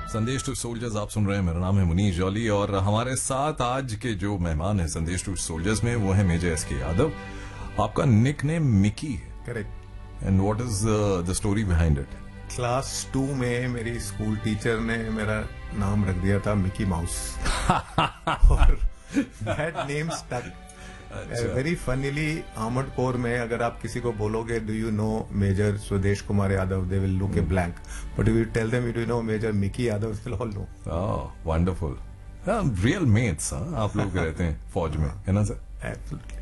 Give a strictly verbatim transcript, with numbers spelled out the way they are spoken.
संदेश to soldiers आप सुन रहे हैं। मेरा नाम है मुनीश जॉली और हमारे साथ आज के जो मेहमान हैं संदेश टू सोल्जर्स में वो है मेजर एस के यादव। आपका निक नेम मिकी है, correct. And what is the story behind it? Class to में मेरी स्कूल टीचर ने मेरा नाम रख दिया था मिकी माउस और that name stuck very funnily. आमड core में अगर आप किसी को बोलोगे डू यू नो मेजर स्वदेश Kumar Yadav, they will look a blank, but you tell them do you know major Mickey Yadav, they will all know. Oh wonderful, real mats आप लोग रहते हैं फौज में, है ना सर? एब्सोल्युटली।